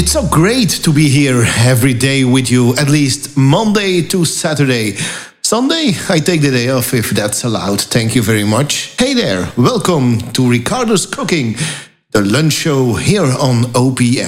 It's so great to be here every day with you, at least Monday to Saturday. Sunday, I take the day off if that's allowed. Thank you very much. Hey there, welcome to Ricardo's Cooking, the lunch show here on OPM.